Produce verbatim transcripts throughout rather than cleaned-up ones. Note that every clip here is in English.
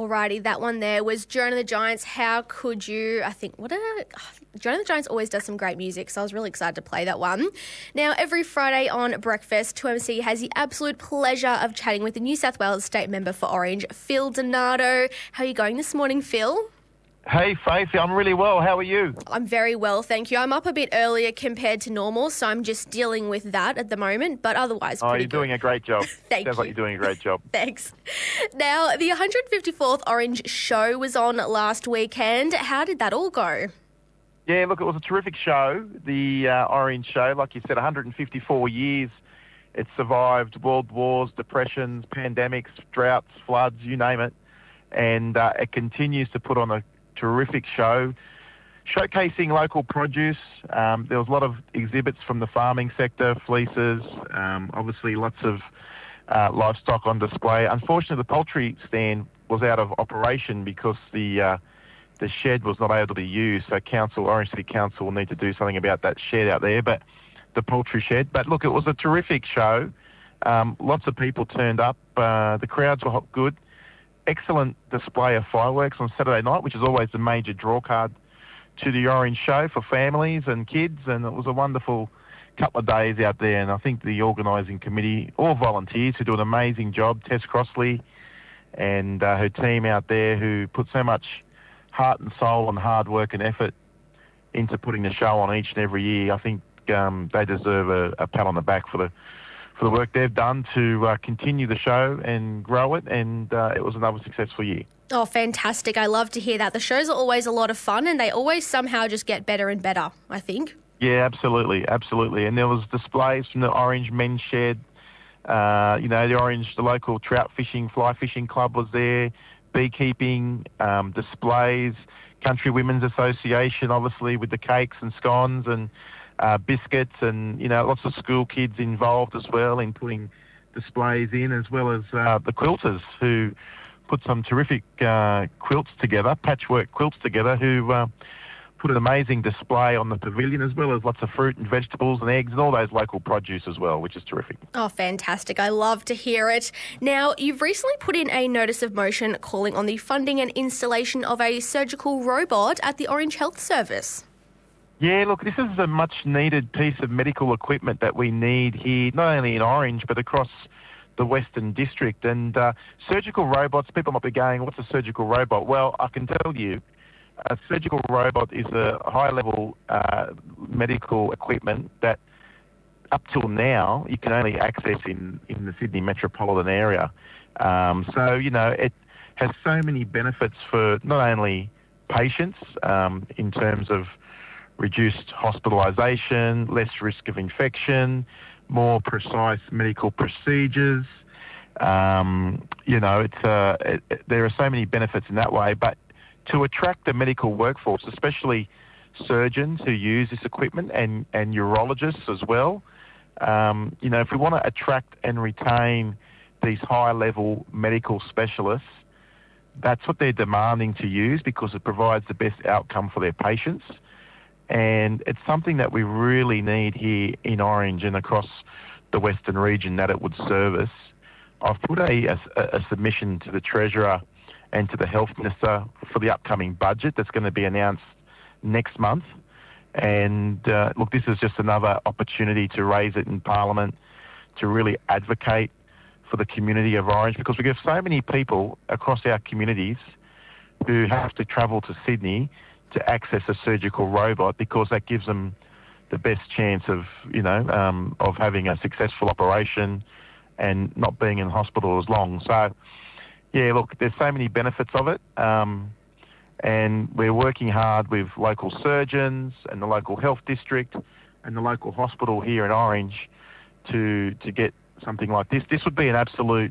Alrighty, that one there was Joan of the Giants. How could you? I think, what a... Oh, Joan of the Giants always does some great music, so I was really excited to play that one. Now, every Friday on Breakfast, two M C has the absolute pleasure of chatting with the New South Wales State Member for Orange, Phil Donato. How are you going this morning, Phil? Hey, Faith, I'm really well. How are you? I'm very well, thank you. I'm up a bit earlier compared to normal, so I'm just dealing with that at the moment, but otherwise Oh, pretty you're good. doing a great job. Thank Sounds you. like you're doing a great job. Thanks. Now, the one hundred fifty-fourth Orange show was on last weekend. How did that all go? Yeah, look, it was a terrific show, the uh, Orange show. Like you said, one hundred fifty-four years. It survived world wars, depressions, pandemics, droughts, floods, you name it. And uh, it continues to put on a terrific show, showcasing local produce. Um, there was a lot of exhibits from the farming sector, fleeces, um, obviously lots of uh, livestock on display. Unfortunately, the poultry stand was out of operation because the uh, the shed was not able to be used. So Council, Orange City Council will need to do something about that shed out there, but the poultry shed. But look, it was a terrific show. Um, lots of people turned up. Uh, the crowds were good. Excellent display of fireworks on Saturday night, which is always the major draw card to the Orange show for families and kids, and it was a wonderful couple of days out there. And I think the organising committee, all volunteers who do an amazing job, Tess Crossley and uh, her team out there who put so much heart and soul and hard work and effort into putting the show on each and every year. I think um, they deserve a, a pat on the back for the for the work they've done to uh, continue the show and grow it, and uh, it was another successful year. Oh, fantastic. I love to hear that. The shows are always a lot of fun, and they always somehow just get better and better, I think. Yeah, absolutely, absolutely. And there was displays from the Orange Men's Shed. Uh, you know, the Orange, the local trout fishing, fly fishing club was there, beekeeping, um, displays, Country Women's Association, obviously, with the cakes and scones and Uh, biscuits, and you know, lots of school kids involved as well in putting displays in, as well as uh, the quilters who put some terrific uh, quilts together, patchwork quilts together, who uh, put an amazing display on the pavilion, as well as lots of fruit and vegetables and eggs and all those local produce as well, which is terrific. Oh, fantastic. I love to hear it. Now, you've recently put in a notice of motion calling on the funding and installation of a surgical robot at the Orange Health Service. Yeah, look, this is a much-needed piece of medical equipment that we need here, not only in Orange, but across the Western District. And uh, surgical robots, people might be going, what's a surgical robot? Well, I can tell you, a surgical robot is a high-level uh, medical equipment that, up till now, you can only access in, in the Sydney metropolitan area. Um, so, you know, it has so many benefits for not only patients um, in terms of reduced hospitalisation, less risk of infection, more precise medical procedures. Um, you know, it's uh, it, it, there are so many benefits in that way. But to attract the medical workforce, especially surgeons who use this equipment and, and urologists as well, um, you know, if we want to attract and retain these high-level medical specialists, that's what they're demanding to use because it provides the best outcome for their patients. And it's something that we really need here in Orange and across the Western region that it would service. I've put a, a, a submission to the Treasurer and to the Health Minister for the upcoming budget that's going to be announced next month. And uh, look, this is just another opportunity to raise it in Parliament, to really advocate for the community of Orange, because we have so many people across our communities who have to travel to Sydney to access a surgical robot because that gives them the best chance of, you know, um, of having a successful operation and not being in hospital as long. So, yeah, look, there's so many benefits of it. Um, and we're working hard with local surgeons and the local health district and the local hospital here in Orange to to get something like this. This would be an absolute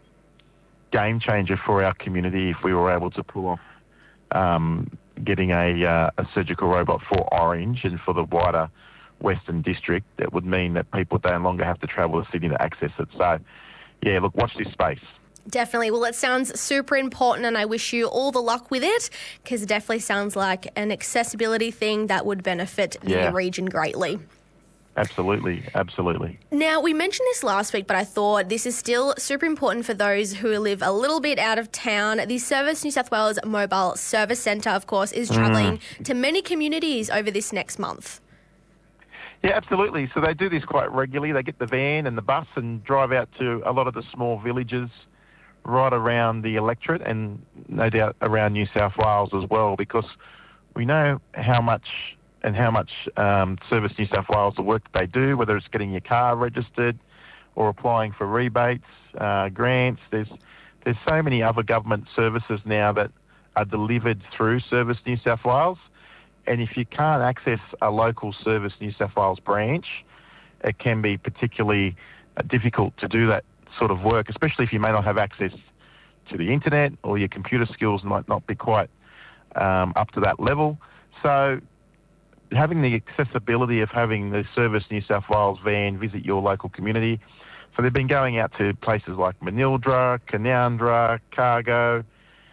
game changer for our community if we were able to pull off um, getting a, uh, a surgical robot for Orange and for the wider Western District. That would mean that people no longer have to travel to Sydney to access it. So, yeah, look, watch this space. Definitely. Well, it sounds super important and I wish you all the luck with it because it definitely sounds like an accessibility thing that would benefit Yeah. the region greatly. Absolutely, absolutely. Now, we mentioned this last week, but I thought this is still super important for those who live a little bit out of town. The Service New South Wales Mobile Service Centre, of course, is travelling mm. to many communities over this next month. Yeah, absolutely. So they do this quite regularly. They get the van and the bus and drive out to a lot of the small villages right around the electorate and no doubt around New South Wales as well, because we know how much and how much um, Service New South Wales, the work they do, whether it's getting your car registered or applying for rebates, uh, grants. There's there's so many other government services now that are delivered through Service New South Wales. And if you can't access a local Service New South Wales branch, it can be particularly uh, difficult to do that sort of work, especially if you may not have access to the internet or your computer skills might not be quite um, up to that level. So having the accessibility of having the Service New South Wales van visit your local community. So they've been going out to places like Manildra, Canowindra, Cargo,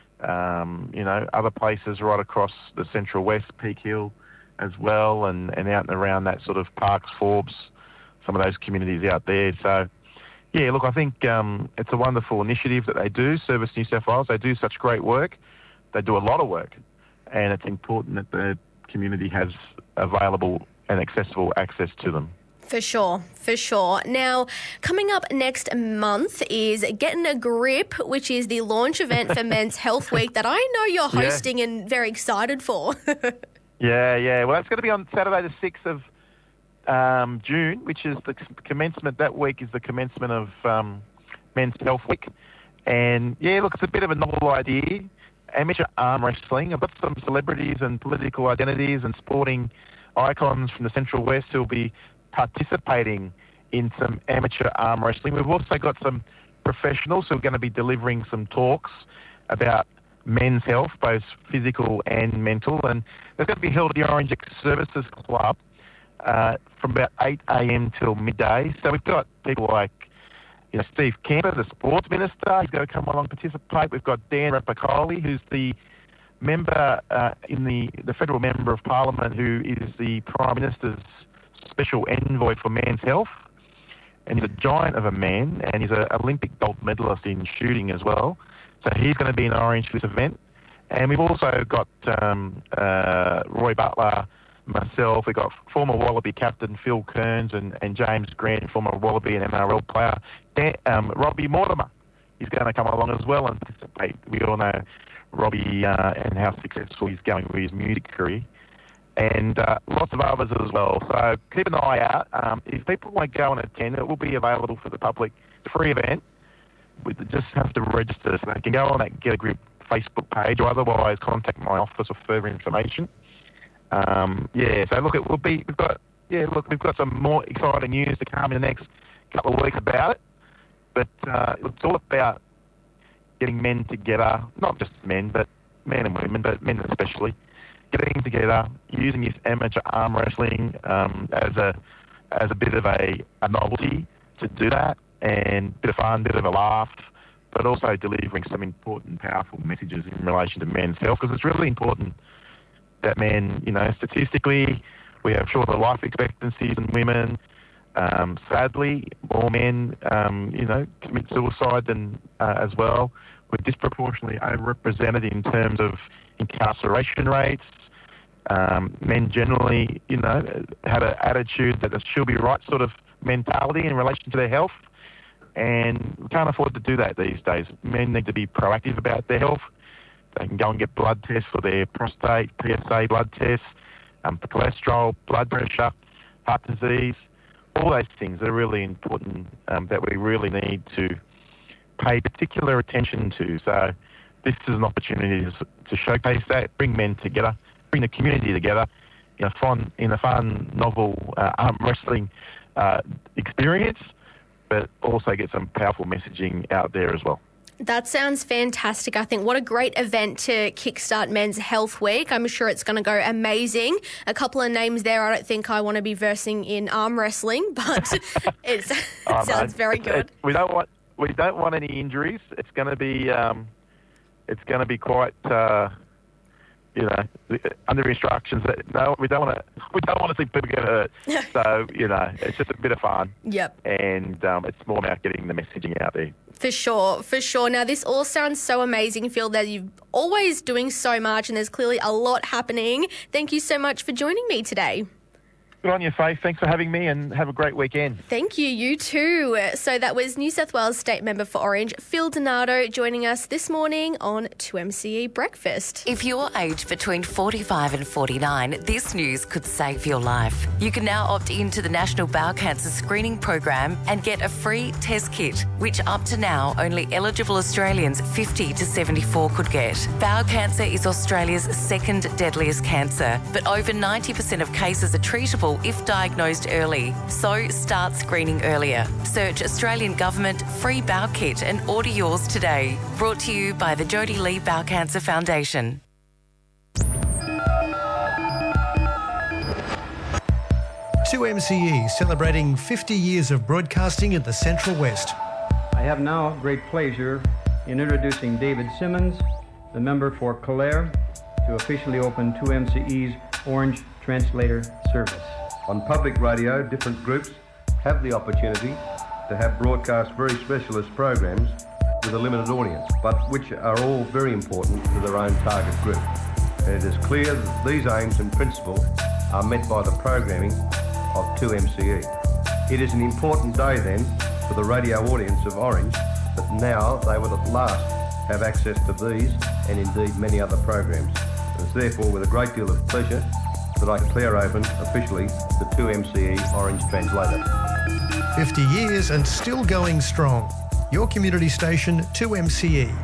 um, you know, other places right across the Central West, Peak Hill as well, and, and out and around that sort of Parks, Forbes, some of those communities out there. So, yeah, look, I think um, it's a wonderful initiative that they do, Service New South Wales. They do such great work. They do a lot of work, and it's important that the community has available and accessible access to them. For sure, for sure. Now, coming up next month is Getting a Grip, which is the launch event for Men's Health Week that I know you're hosting yeah. and very excited for. yeah, yeah. Well, it's going to be on Saturday the sixth of um, June, which is the commencement. That week is the commencement of um, Men's Health Week. And, yeah, look, it's a bit of a novel idea. Amateur arm wrestling. I've got some celebrities and political identities and sporting icons from the Central West who will be participating in some amateur arm wrestling. We've also got some professionals who are going to be delivering some talks about men's health, both physical and mental, and they're going to be held at the Orange Services Club uh, from about eight a.m. till midday. So we've got people like you know, Steve Camper, the sports minister, he's going to come along and participate. We've got Dan Rapacoli, who's the member uh, in the, the federal member of Parliament, who is the Prime Minister's special envoy for men's health. And he's a giant of a man, and he's an Olympic gold medalist in shooting as well. So he's going to be in Orange for this event. And we've also got um, uh, Roy Butler, myself, we've got former Wallaby captain Phil Kearns and, and James Grant, former Wallaby and N R L player. Dan, um, Robbie Mortimer is going to come along as well and participate. We all know Robbie uh, and how successful he's going with his music career. And uh, lots of others as well. So keep an eye out. Um, if people want to go and attend, it will be available for the public. It's a free event. We just have to register. So they can go on that Get a Grip Facebook page, or otherwise contact my office for further information. Um, yeah, so look, it will be. We've got yeah, look, we've got some more exciting news to come in the next couple of weeks about it. But uh, it's all about getting men together, not just men, but men and women, but men especially, getting together, using this amateur arm wrestling um, as a as a bit of a, a novelty to do that, and a bit of fun, bit of a laugh, but also delivering some important, powerful messages in relation to men's health, because it's really important that men, you know, statistically, we have shorter life expectancies than women. Um, sadly, more men, um, you know, commit suicide than uh, as well. We're disproportionately overrepresented in terms of incarceration rates. Um, men generally, you know, have an attitude that it should be right sort of mentality in relation to their health, and we can't afford to do that these days. Men need to be proactive about their health. They can go and get blood tests for their prostate, P S A blood tests, um, for cholesterol, blood pressure, heart disease. All those things are really important um, that we really need to pay particular attention to. So this is an opportunity to, to showcase that, bring men together, bring the community together in a fun, in a fun, novel uh, arm wrestling uh, experience, but also get some powerful messaging out there as well. That sounds fantastic. I think what a great event to kickstart Men's Health Week. I'm sure it's going to go amazing. A couple of names there. I don't think I want to be versing in arm wrestling, but it's, it oh, sounds no. very good. It, we don't want we don't want any injuries. It's going to be um, it's going to be quite uh, you know, under instructions that no, we don't want to, we don't want to see people get hurt. So, you know, it's just a bit of fun. Yep. And um, it's more about getting the messaging out there. For sure, for sure. Now, this all sounds so amazing, Phil, that you're always doing so much and there's clearly a lot happening. Thank you so much for joining me today. Good on you, Faith. Thanks for having me and have a great weekend. Thank you, you too. So that was New South Wales State Member for Orange, Phil Donato, joining us this morning on two M C E Breakfast. If you're aged between forty-five and forty-nine, this news could save your life. You can now opt into the National Bowel Cancer Screening Program and get a free test kit, which up to now only eligible Australians fifty to seventy-four could get. Bowel cancer is Australia's second deadliest cancer, but over ninety percent of cases are treatable if diagnosed early. So start screening earlier. Search Australian Government Free Bowel Kit and order yours today. Brought to you by the Jodie Lee Bowel Cancer Foundation. two M C E celebrating fifty years of broadcasting in the Central West. I have now great pleasure in introducing David Simmons, the member for Calare, to officially open two M C E's Orange Translator service. On public radio, different groups have the opportunity to have broadcast very specialist programs with a limited audience, but which are all very important to their own target group. And it is clear that these aims and principles are met by the programming of two M C E. It is an important day then for the radio audience of Orange that now they will at last have access to these and indeed many other programs. It is therefore with a great deal of pleasure that I declare open officially the two M C E Orange Translator. fifty years and still going strong. Your community station, two M C E.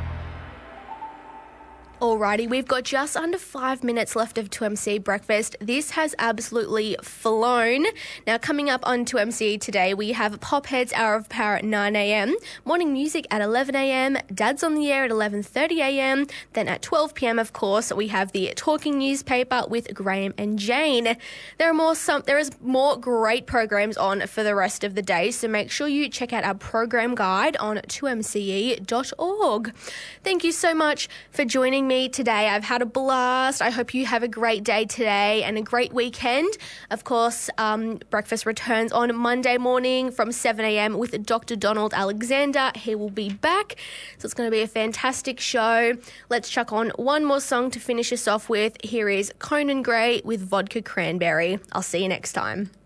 Alrighty, we've got just under five minutes left of two M C E Breakfast. This has absolutely flown. Now, coming up on two M C E today, we have Popheads Hour of Power at nine a.m, morning music at eleven a.m, Dad's on the Air at eleven thirty a.m, then at twelve p.m, of course, we have the Talking Newspaper with Graham and Jane. There are more some there is more great programs on for the rest of the day, so make sure you check out our program guide on two m c e dot org. Thank you so much for joining me today. I've had a blast. I hope you have a great day today and a great weekend. Of course, um, breakfast returns on Monday morning from seven a.m. with Doctor Donald Alexander. He will be back. So it's going to be a fantastic show. Let's chuck on one more song to finish us off with. Here is Conan Gray with Vodka Cranberry. I'll see you next time.